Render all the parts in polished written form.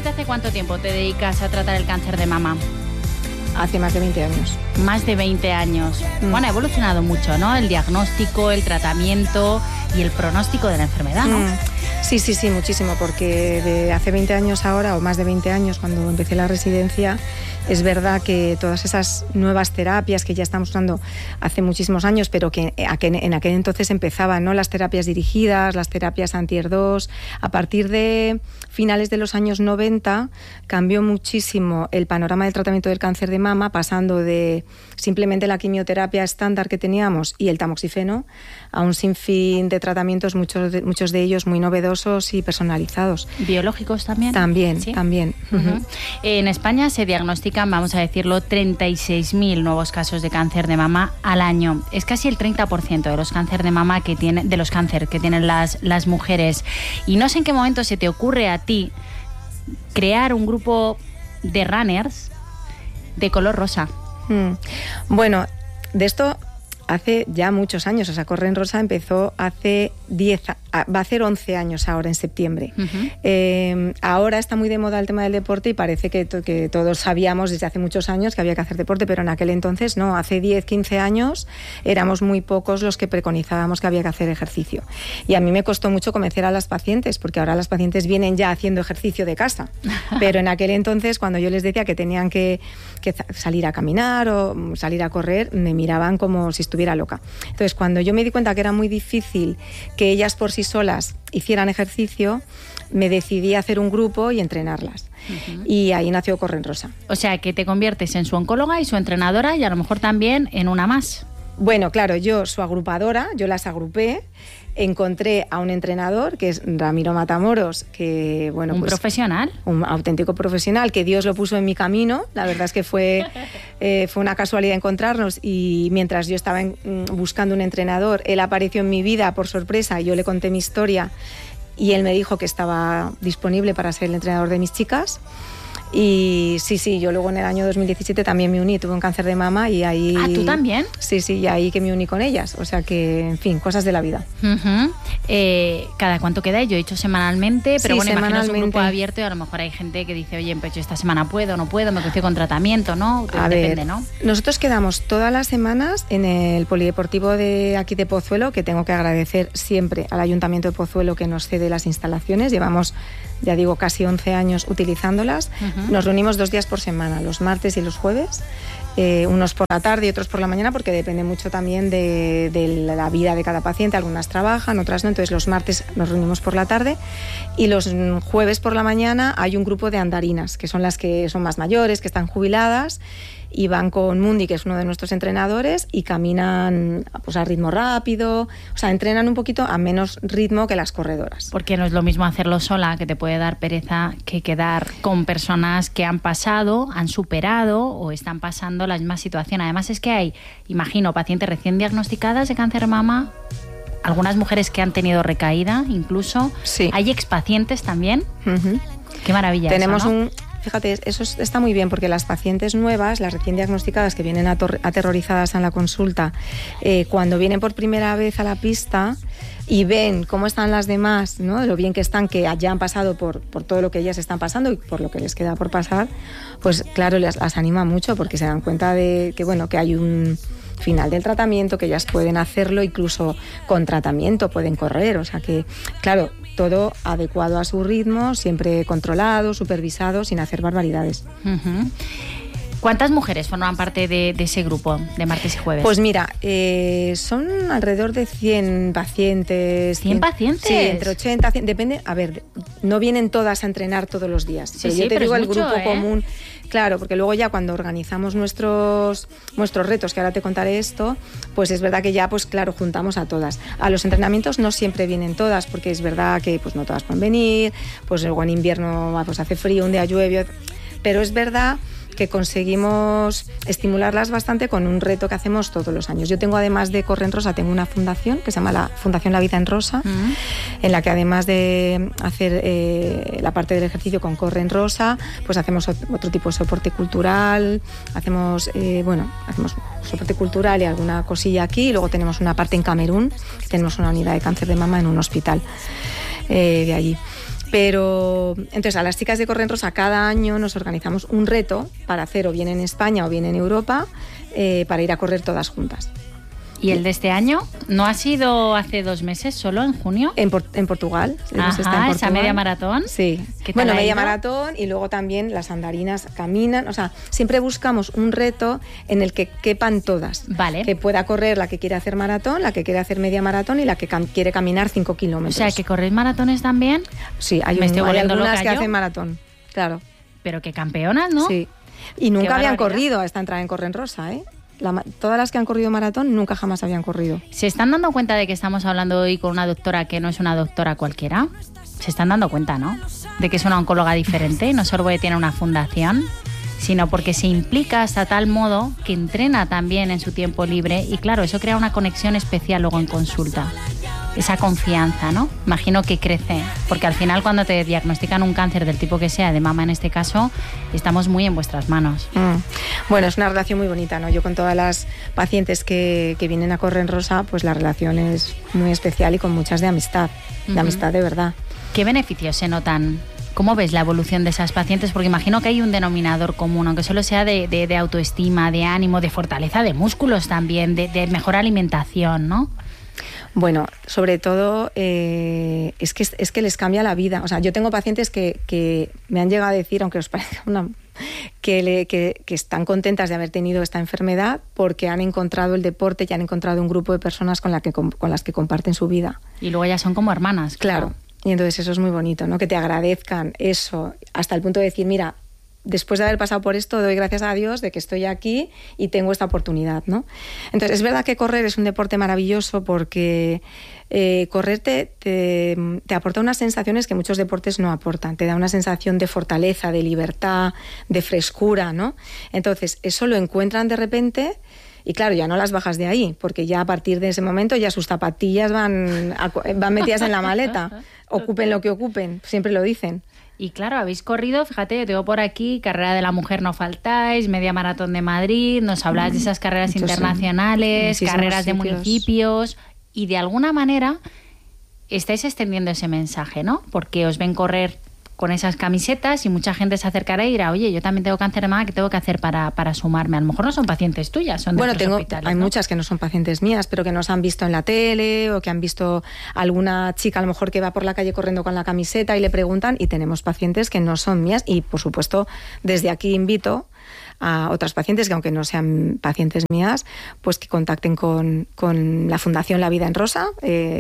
¿Desde hace cuánto tiempo te dedicas a tratar el cáncer de mama? Hace más de 20 años. Más de 20 años. Bueno, ha evolucionado mucho, ¿no? El diagnóstico, el tratamiento y el pronóstico de la enfermedad, ¿no? Sí, muchísimo, porque de hace 20 años ahora, o más de 20 años, cuando empecé la residencia, es verdad que todas esas nuevas terapias que ya estamos usando hace muchísimos años, pero que en aquel entonces empezaban, ¿no? Las terapias dirigidas, las terapias anti-HER2. A partir de finales de los años 90 cambió muchísimo el panorama del tratamiento del cáncer de mama, pasando de simplemente la quimioterapia estándar que teníamos y el tamoxifeno a un sinfín de tratamientos, muchos de ellos muy novedosos y personalizados. ¿Biológicos también? También, ¿sí? También. En España se diagnostican, vamos a decirlo, 36.000 nuevos casos de cáncer de mama al año. Es casi el 30% de los cáncer de mama que tienen las mujeres. Y no sé en qué momento se te ocurre a ti crear un grupo de runners de color rosa. Bueno, de esto hace ya muchos años. O sea, Corre en Rosa empezó hace 10, va a hacer 11 años ahora en septiembre. Ahora está muy de moda el tema del deporte y parece que todos sabíamos desde hace muchos años que había que hacer deporte, pero en aquel entonces no. Hace 10, 15 años éramos muy pocos los que preconizábamos que había que hacer ejercicio. Y a mí me costó mucho convencer a las pacientes, porque ahora las pacientes vienen ya haciendo ejercicio de casa. Pero en aquel entonces, cuando yo les decía que tenían que salir a caminar o salir a correr, me miraban como si estuviera loca. Entonces, cuando yo me di cuenta que era muy difícil que ellas por sí solas hicieran ejercicio, me decidí a hacer un grupo y entrenarlas. Y ahí nació Corre en Rosa. O sea, que te conviertes en su oncóloga y su entrenadora y a lo mejor también en una más. Bueno, claro, yo su agrupadora, yo las agrupé. Encontré a un entrenador, que es Ramiro Matamoros, que bueno, ¿Un profesional? Un auténtico profesional, que Dios lo puso en mi camino. La verdad es que fue una casualidad encontrarnos, y mientras yo estaba buscando un entrenador, él apareció en mi vida por sorpresa, y yo le conté mi historia y él me dijo que estaba disponible para ser el entrenador de mis chicas. Y sí, yo luego en el año 2017 también me uní, tuve un cáncer de mama y ahí... ¿Ah, tú también? Sí, y ahí que me uní con ellas, o sea que, en fin, cosas de la vida. ¿Cada cuánto queda? Yo he dicho semanalmente, pero sí, bueno, imagino es un grupo semanalmente. abierto y a lo mejor hay gente que dice, oye, pues yo esta semana puedo, no puedo, me coincido con tratamiento, ¿no? Depende, ¿no? Nosotros quedamos todas las semanas en el polideportivo de aquí de Pozuelo, que tengo que agradecer siempre al Ayuntamiento de Pozuelo que nos cede las instalaciones. Llevamos, ya digo, casi 11 años utilizándolas. Nos reunimos 2 días por semana, los martes y los jueves, unos por la tarde y otros por la mañana, porque depende mucho también de la vida de cada paciente. Algunas trabajan, otras no, entonces los martes nos reunimos por la tarde y los jueves por la mañana hay un grupo de andarinas, que son las que son más mayores, que están jubiladas, y van con Mundi, que es uno de nuestros entrenadores, y caminan pues a ritmo rápido, o sea, entrenan un poquito a menos ritmo que las corredoras. Porque no es lo mismo hacerlo sola, que te puede dar pereza, que quedar con personas que han pasado, han superado o están pasando la misma situación. Además es que hay, imagino, pacientes recién diagnosticadas de cáncer de mama, algunas mujeres que han tenido recaída incluso. Sí. Hay expacientes también. Qué maravilla. Tenemos eso, ¿no? Fíjate, eso está muy bien, porque las pacientes nuevas, las recién diagnosticadas que vienen aterrorizadas en la consulta, cuando vienen por primera vez a la pista y ven cómo están las demás, ¿no? Lo bien que están, que ya han pasado por todo lo que ellas están pasando y por lo que les queda por pasar, pues claro, las anima mucho, porque se dan cuenta de que, bueno, que hay un final del tratamiento, que ellas pueden hacerlo, incluso con tratamiento pueden correr, o sea que, claro, todo adecuado a su ritmo, siempre controlado, supervisado, sin hacer barbaridades. ¿Cuántas mujeres forman parte de ese grupo de martes y jueves? Pues mira, son alrededor de 100 pacientes. ¿100 pacientes? Sí, entre 80, 100, depende. A ver, no vienen todas a entrenar todos los días. Sí, pero yo te pero digo es el mucho, grupo común. Claro, porque luego ya cuando organizamos nuestros retos, que ahora te contaré esto, pues es verdad que ya, pues claro, juntamos a todas. A los entrenamientos no siempre vienen todas, porque es verdad que pues no todas pueden venir, pues luego en invierno pues hace frío, un día llueve, pero es verdad que conseguimos estimularlas bastante con un reto que hacemos todos los años. Yo tengo, además de Corre en Rosa, tengo una fundación que se llama la Fundación La Vida en Rosa, en la que además de hacer la parte del ejercicio con Corre en Rosa, pues hacemos otro tipo de soporte cultural, hacemos soporte cultural y alguna cosilla aquí, y luego tenemos una parte en Camerún, tenemos una unidad de cáncer de mama en un hospital de allí. Pero entonces a las chicas de Corre en Rosa cada año nos organizamos un reto para hacer o bien en España o bien en Europa para ir a correr todas juntas. ¿Y el de este año no ha sido hace 2 meses, solo en junio? En Portugal. Ajá, esa media maratón. Sí. Bueno, media maratón y luego también las andarinas caminan. O sea, siempre buscamos un reto en el que quepan todas. Vale. Que pueda correr la que quiere hacer maratón, la que quiere hacer media maratón y la que quiere caminar 5 kilómetros. O sea, ¿que corréis maratones también? Sí, hay algunas que hacen maratón, claro. Pero que campeonas, ¿no? Sí. Y nunca habían corrido hasta entrar en Corre en Rosa, ¿eh? Todas las que han corrido maratón nunca jamás habían corrido. ¿Se están dando cuenta de que estamos hablando hoy con una doctora que no es una doctora cualquiera? Se están dando cuenta, ¿no? De que es una oncóloga diferente, no solo porque tiene una fundación, sino porque se implica hasta tal modo que entrena también en su tiempo libre y claro, eso crea una conexión especial luego en consulta. Esa confianza, ¿no? Imagino que crece, porque al final cuando te diagnostican un cáncer del tipo que sea, de mama en este caso, estamos muy en vuestras manos. Bueno, es una relación muy bonita, ¿no? Yo con todas las pacientes que vienen a Corre en Rosa, pues la relación es muy especial y con muchas de amistad, de amistad de verdad. ¿Qué beneficios se notan? ¿Cómo ves la evolución de esas pacientes? Porque imagino que hay un denominador común, aunque solo sea de autoestima, de ánimo, de fortaleza de músculos también, de mejor alimentación, ¿no? Bueno, sobre todo es que les cambia la vida. O sea, yo tengo pacientes que me han llegado a decir, aunque os parezca que están contentas de haber tenido esta enfermedad porque han encontrado el deporte y han encontrado un grupo de personas con las que comparten su vida. Y luego ya son como hermanas. Claro. Y entonces eso es muy bonito, ¿no? Que te agradezcan eso hasta el punto de decir, mira, después de haber pasado por esto, doy gracias a Dios de que estoy aquí y tengo esta oportunidad, ¿no? Entonces, es verdad que correr es un deporte maravilloso porque correr te aporta unas sensaciones que muchos deportes no aportan. Te da una sensación de fortaleza, de libertad, de frescura, ¿no? Entonces, eso lo encuentran de repente. Y claro, ya no las bajas de ahí, porque ya a partir de ese momento ya sus zapatillas van metidas en la maleta. Ocupen lo que ocupen, siempre lo dicen. Y claro, habéis corrido, fíjate, yo tengo por aquí, carrera de la mujer no faltáis, media maratón de Madrid, nos habláis de esas carreras internacionales, carreras de municipios, y de alguna manera estáis extendiendo ese mensaje, ¿no? Porque os ven correr con esas camisetas y mucha gente se acercará y dirá, oye, yo también tengo cáncer de mama, ¿qué tengo que hacer para sumarme? A lo mejor no son pacientes tuyas, son de otros hospitales, hay ¿no? Muchas que no son pacientes mías, pero que nos han visto en la tele o que han visto alguna chica a lo mejor que va por la calle corriendo con la camiseta y le preguntan, y tenemos pacientes que no son mías y, por supuesto, desde aquí invito a otras pacientes que, aunque no sean pacientes mías, pues que contacten con la Fundación La Vida en Rosa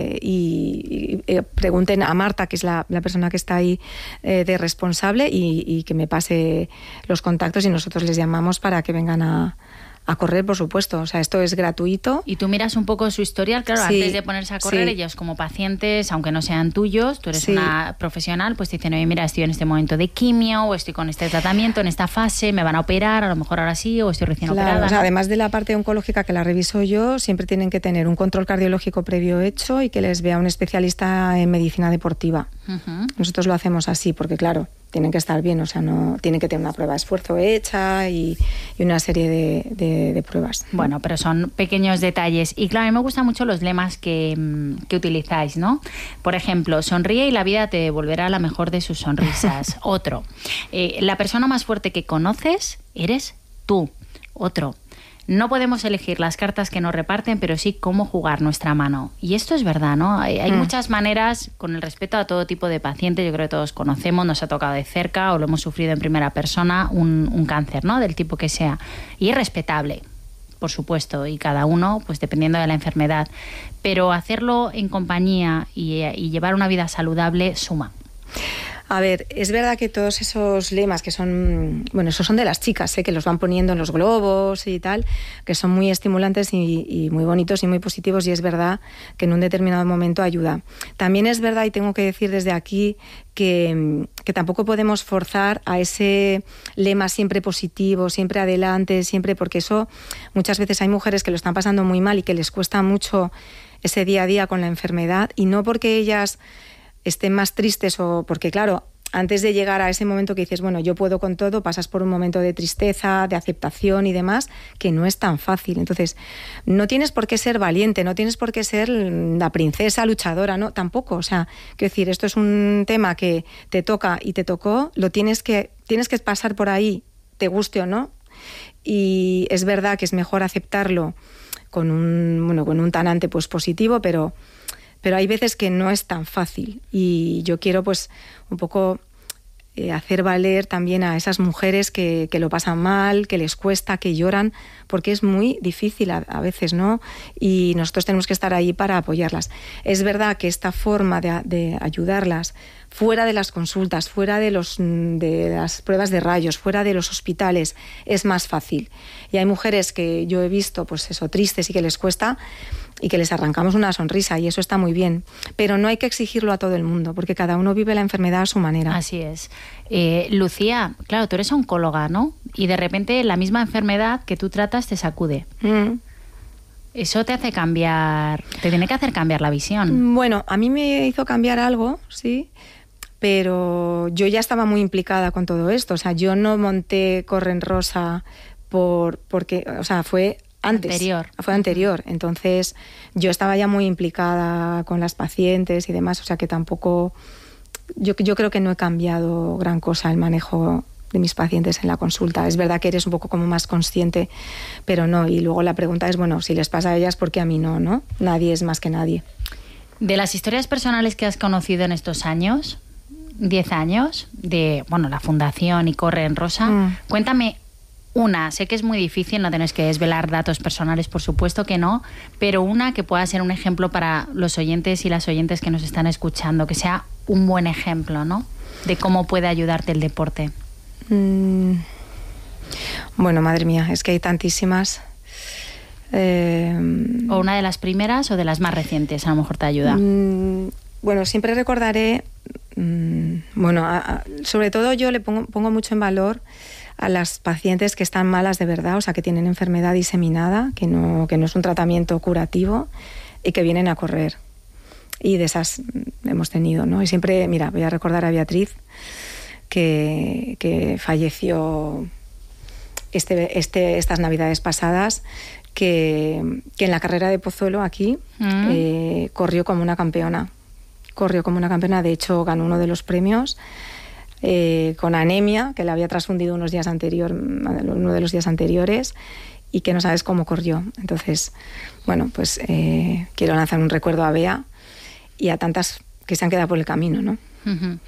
y pregunten a Marta, que es la persona que está ahí de responsable, y que me pase los contactos y nosotros les llamamos para que vengan a correr, por supuesto. O sea, esto es gratuito. Y tú miras un poco su historial, claro, sí, antes de ponerse a correr, ellos como pacientes, aunque no sean tuyos, tú eres una profesional, pues te dicen, oye, mira, estoy en este momento de quimio, o estoy con este tratamiento, en esta fase, me van a operar, a lo mejor ahora sí, o estoy recién operada. O sea, además de la parte oncológica que la reviso yo, siempre tienen que tener un control cardiológico previo hecho y que les vea un especialista en medicina deportiva. Nosotros lo hacemos así, porque claro, tienen que estar bien, o sea, no tienen que tener una prueba de esfuerzo hecha y una serie de pruebas. Bueno, pero son pequeños detalles. Y claro, a mí me gustan mucho los lemas que utilizáis, ¿no? Por ejemplo, sonríe y la vida te devolverá la mejor de sus sonrisas. Otro, la persona más fuerte que conoces eres tú. Otro, no podemos elegir las cartas que nos reparten, pero sí cómo jugar nuestra mano. Y esto es verdad, ¿no? Hay muchas maneras, con el respeto a todo tipo de pacientes, yo creo que todos conocemos, nos ha tocado de cerca o lo hemos sufrido en primera persona, un cáncer, ¿no? Del tipo que sea. Y es respetable, por supuesto, y cada uno, pues dependiendo de la enfermedad. Pero hacerlo en compañía y llevar una vida saludable suma. A ver, es verdad que todos esos lemas que son, bueno, esos son de las chicas, que los van poniendo en los globos y tal, que son muy estimulantes y muy bonitos y muy positivos, y es verdad que en un determinado momento ayuda. También es verdad, y tengo que decir desde aquí, que tampoco podemos forzar a ese lema siempre positivo, siempre adelante, siempre, porque eso muchas veces hay mujeres que lo están pasando muy mal y que les cuesta mucho ese día a día con la enfermedad, y no porque ellas estén más tristes o porque, claro, antes de llegar a ese momento que dices, bueno, yo puedo con todo, pasas por un momento de tristeza, de aceptación y demás, que no es tan fácil. Entonces, no tienes por qué ser valiente, no tienes por qué ser la princesa luchadora, no, tampoco. O sea, quiero decir, esto es un tema que te toca y te tocó, tienes que pasar por ahí, te guste o no. Y es verdad que es mejor aceptarlo con un talante pues positivo, pero hay veces que no es tan fácil, y yo quiero pues un poco hacer valer también a esas mujeres que lo pasan mal, que les cuesta, que lloran, porque es muy difícil a veces, ¿no? Y nosotros tenemos que estar ahí para apoyarlas. Es verdad que esta forma de ayudarlas fuera de las consultas, fuera de las pruebas de rayos, fuera de los hospitales, es más fácil. Y hay mujeres que yo he visto, pues eso, tristes y que les cuesta, y que les arrancamos una sonrisa, y eso está muy bien. Pero no hay que exigirlo a todo el mundo, porque cada uno vive la enfermedad a su manera. Así es. Lucía, claro, tú eres oncóloga, ¿no? Y de repente la misma enfermedad que tú tratas te sacude. Eso te hace cambiar, te tiene que hacer cambiar la visión. Bueno, a mí me hizo cambiar algo, sí, pero yo ya estaba muy implicada con todo esto. O sea, yo no monté Corre en Rosa porque, o sea, fue antes. Fue anterior. Entonces, yo estaba ya muy implicada con las pacientes y demás, o sea que tampoco... Yo creo que no he cambiado gran cosa el manejo de mis pacientes en la consulta. Es verdad que eres un poco como más consciente, pero no. Y luego la pregunta es, bueno, si les pasa a ellas, ¿por qué a mí no, no? Nadie es más que nadie. De las historias personales que has conocido en estos años, 10 años, de la Fundación y Corre en Rosa, cuéntame una. Sé que es muy difícil, no tenés que desvelar datos personales, por supuesto que no, pero una que pueda ser un ejemplo para los oyentes y las oyentes que nos están escuchando, que sea un buen ejemplo, ¿no?, de cómo puede ayudarte el deporte. Bueno, madre mía, es que hay tantísimas. O una de las primeras o de las más recientes, a lo mejor te ayuda. Bueno, siempre recordaré, sobre todo yo le pongo mucho en valor a las pacientes que están malas de verdad, o sea, que tienen enfermedad diseminada, que no es un tratamiento curativo, y que vienen a correr. Y de esas hemos tenido, ¿no? Y siempre, mira, voy a recordar a Beatriz, que falleció estas navidades pasadas, que en la carrera de Pozuelo aquí corrió como una campeona. De hecho ganó uno de los premios con anemia, que la había transfundido uno de los días anteriores, y que no sabes cómo corrió. Entonces, bueno, pues quiero lanzar un recuerdo a Bea y a tantas que se han quedado por el camino, ¿no? Uh-huh.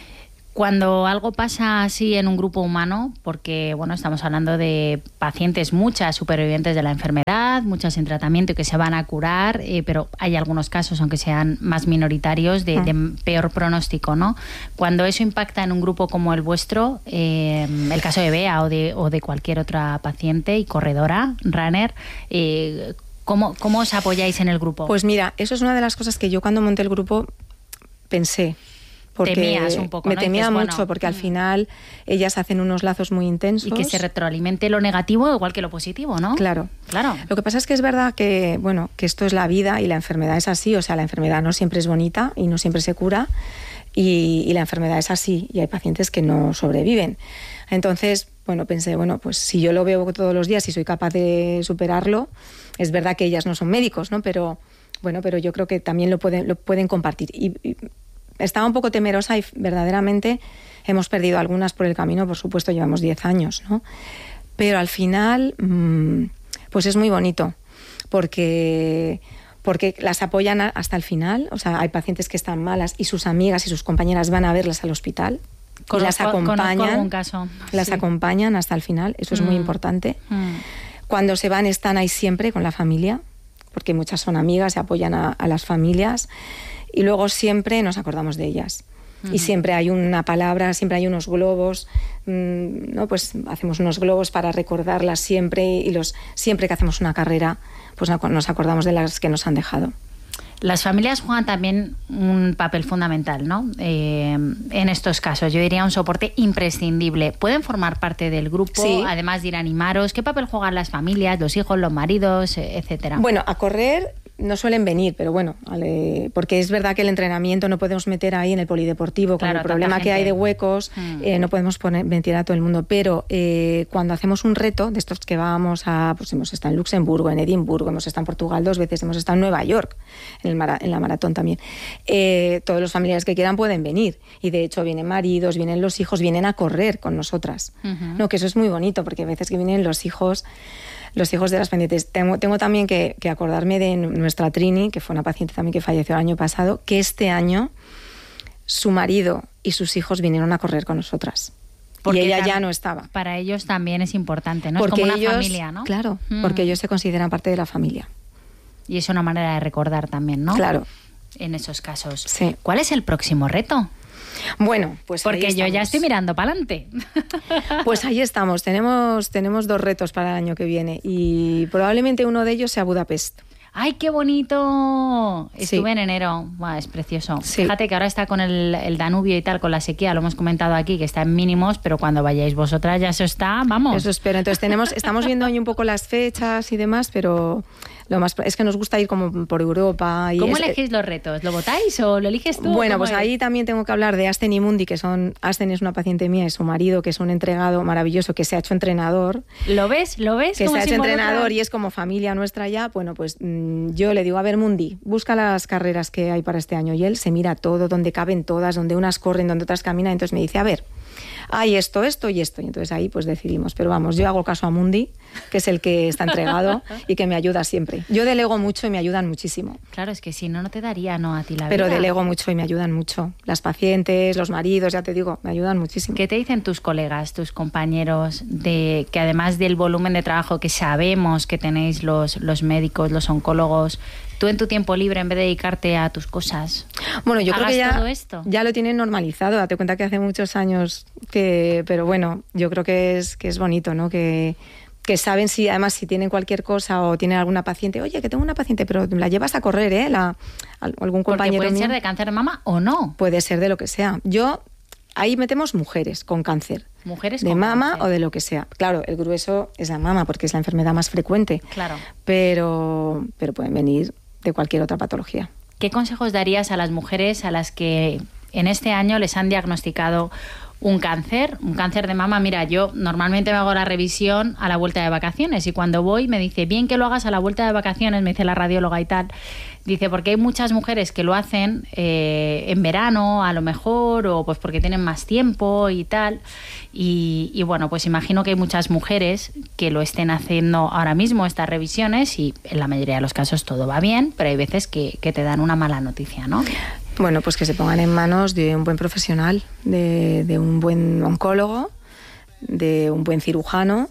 Cuando algo pasa así en un grupo humano, porque estamos hablando de pacientes, muchas supervivientes de la enfermedad, muchas en tratamiento y que se van a curar, pero hay algunos casos, aunque sean más minoritarios, de peor pronóstico, ¿no? Cuando eso impacta en un grupo como el vuestro, el caso de Bea o de cualquier otra paciente y corredora, runner, ¿cómo os apoyáis en el grupo? Pues mira, eso es una de las cosas que yo cuando monté el grupo pensé. Porque temías un poco, me ¿no? temía dices, mucho, porque al final ellas hacen unos lazos muy intensos. Y que se retroalimente lo negativo igual que lo positivo, ¿no? Claro. Lo que pasa es que es verdad que, que esto es la vida y la enfermedad es así. O sea, la enfermedad no siempre es bonita y no siempre se cura, y la enfermedad es así, y hay pacientes que no sobreviven. Entonces, pensé, pues si yo lo veo todos los días y soy capaz de superarlo, es verdad que ellas no son médicos, ¿no? Pero yo creo que también lo pueden compartir. Y estaba un poco temerosa, y verdaderamente hemos perdido algunas por el camino, por supuesto, llevamos 10 años, ¿no? Pero al final, pues es muy bonito, porque las apoyan hasta el final. O sea, hay pacientes que están malas y sus amigas y sus compañeras van a verlas al hospital y las acompañan, acompañan hasta el final. Eso es muy importante. Cuando se van, están ahí siempre con la familia, porque muchas son amigas, se apoyan a las familias. Y luego siempre nos acordamos de ellas. Y siempre hay una palabra, siempre hay unos globos, ¿no? Pues hacemos unos globos para recordarlas siempre, y siempre que hacemos una carrera, pues nos acordamos de las que nos han dejado. Las familias juegan también un papel fundamental, ¿no? En estos casos, yo diría un soporte imprescindible. ¿Pueden formar parte del grupo, sí, además de ir a animaros? ¿Qué papel juegan las familias, los hijos, los maridos, etcétera? Bueno, a correr no suelen venir, pero bueno, porque es verdad que el entrenamiento no podemos meter ahí en el polideportivo, con el problema que hay de huecos, no podemos meter a todo el mundo, pero cuando hacemos un reto de estos que vamos pues hemos estado en Luxemburgo, en Edimburgo, hemos estado en Portugal 2 veces, hemos estado en Nueva York, en la maratón también, todos los familiares que quieran pueden venir, y de hecho vienen maridos, vienen los hijos, vienen a correr con nosotras, no, que eso es muy bonito, porque a veces que vienen los hijos de las pacientes. Tengo también que acordarme de nuestra Trini, que fue una paciente también que falleció el año pasado, que este año su marido y sus hijos vinieron a correr con nosotras. Porque y ella ya no estaba. Para ellos también es importante, ¿no? Porque es como una ellos, familia, ¿no? Claro, porque ellos se consideran parte de la familia. Y es una manera de recordar también, ¿no? Claro. En esos casos. Sí. ¿Cuál es el próximo reto? Bueno, pues porque yo ya estoy mirando para adelante. Pues ahí estamos. Tenemos 2 retos para el año que viene y probablemente uno de ellos sea Budapest. ¡Ay, qué bonito! Estuve en enero. Buah, es precioso. Sí. Fíjate que ahora está con el Danubio y tal, con la sequía, lo hemos comentado aquí, que está en mínimos, pero cuando vayáis vosotras ya eso está, vamos. Eso espero. Entonces estamos viendo ahí un poco las fechas y demás, pero lo más es que nos gusta ir como por Europa. Y ¿Cómo elegís los retos? ¿Lo votáis o lo eliges tú? Bueno, pues ahí también tengo que hablar de Asten y Mundi, que Asten es una paciente mía y su marido, que es un entregado maravilloso, que se ha hecho entrenador. ¿Lo ves? Que se ha hecho entrenador y es como familia nuestra ya. Bueno, pues yo le digo, a ver, Mundi, busca las carreras que hay para este año. Y él se mira todo, donde caben todas, donde unas corren, donde otras caminan. Entonces me dice, a ver, hay esto y esto. Y entonces ahí pues decidimos. Pero vamos, yo hago caso a Mundi, que es el que está entregado y que me ayuda siempre. Yo delego mucho y me ayudan muchísimo. Claro, es que si no te daría a ti la vida. Pero delego mucho y me ayudan mucho. Las pacientes, los maridos, ya te digo, me ayudan muchísimo. ¿Qué te dicen tus colegas, tus compañeros, de que además del volumen de trabajo que sabemos que tenéis los médicos, los oncólogos, tú en tu tiempo libre, en vez de dedicarte a tus cosas, bueno, yo creo que todo esto? Ya lo tienen normalizado? Date cuenta que hace muchos años pero bueno, yo creo que es bonito, ¿no? Que saben además si tienen cualquier cosa o tienen alguna paciente, oye, que tengo una paciente, pero la llevas a correr, algún compañero Porque puede mío. ser de cáncer de mama o no. Puede ser de lo que sea. Ahí metemos mujeres con cáncer. Mujeres de con mama cáncer. O de lo que sea. Claro, el grueso es la mama porque es la enfermedad más frecuente. Claro. Pero pueden venir de cualquier otra patología. ¿Qué consejos darías a las mujeres a las que en este año les han diagnosticado un cáncer de mama? Mira, yo normalmente me hago la revisión a la vuelta de vacaciones y cuando voy me dice, bien que lo hagas a la vuelta de vacaciones, me dice la radióloga y tal. Dice, porque hay muchas mujeres que lo hacen en verano a lo mejor o pues porque tienen más tiempo y tal. Y bueno, pues imagino que hay muchas mujeres que lo estén haciendo ahora mismo, estas revisiones, y en la mayoría de los casos todo va bien, pero hay veces que te dan una mala noticia, ¿no? Bueno, pues que se pongan en manos de un buen profesional, de un buen oncólogo, de un buen cirujano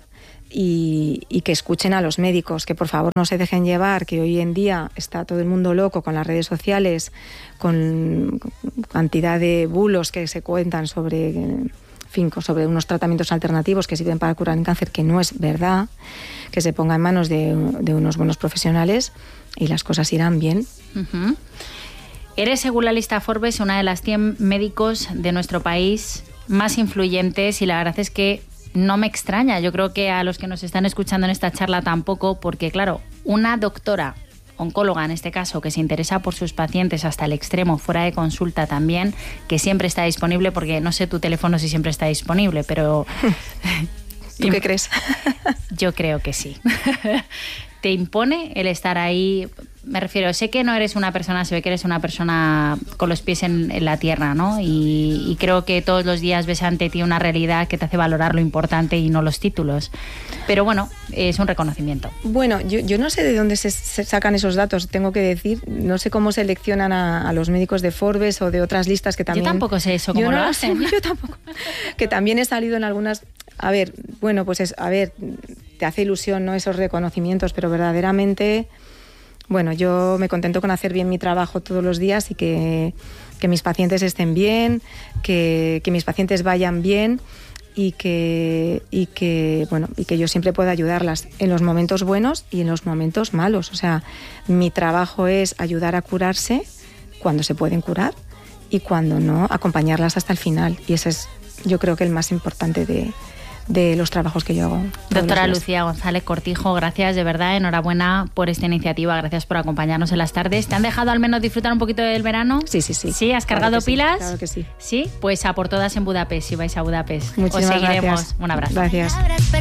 y que escuchen a los médicos, que por favor no se dejen llevar, que hoy en día está todo el mundo loco con las redes sociales, con cantidad de bulos que se cuentan sobre unos tratamientos alternativos que sirven para curar el cáncer, que no es verdad, que se ponga en manos de unos buenos profesionales y las cosas irán bien. Uh-huh. Eres, según la lista Forbes, una de las 100 médicos de nuestro país más influyentes y la verdad es que no me extraña. Yo creo que a los que nos están escuchando en esta charla tampoco, porque claro, una doctora, oncóloga en este caso, que se interesa por sus pacientes hasta el extremo, fuera de consulta también, que siempre está disponible, porque no sé tu teléfono si siempre está disponible, pero... ¿Tú qué crees? Yo creo que sí. ¿Te impone el estar ahí? Me refiero, sé que no eres una persona, se ve que eres una persona con los pies en la tierra, ¿no? Y creo que todos los días ves ante ti una realidad que te hace valorar lo importante y no los títulos. Pero bueno, es un reconocimiento. Bueno, yo no sé de dónde se sacan esos datos, tengo que decir. No sé cómo seleccionan a los médicos de Forbes o de otras listas que también... Yo tampoco sé eso, cómo lo hacen. Yo tampoco. Que también he salido en algunas... A ver, bueno, pues te hace ilusión, ¿no?, esos reconocimientos, pero verdaderamente... Bueno, yo me contento con hacer bien mi trabajo todos los días y que mis pacientes estén bien, que mis pacientes vayan bien y que yo siempre pueda ayudarlas en los momentos buenos y en los momentos malos. O sea, mi trabajo es ayudar a curarse cuando se pueden curar y cuando no, acompañarlas hasta el final. Y ese es, yo creo que el más importante de de los trabajos que yo hago. Doctora Lucía González Cortijo, gracias, de verdad, enhorabuena por esta iniciativa, gracias por acompañarnos en las tardes. ¿Te han dejado al menos disfrutar un poquito del verano? Sí. ¿Sí? ¿Has cargado pilas? Claro que sí. Sí, pues a por todas en Budapest, si vais a Budapest. Muchísimas Os seguiremos. Gracias. Un abrazo. Gracias.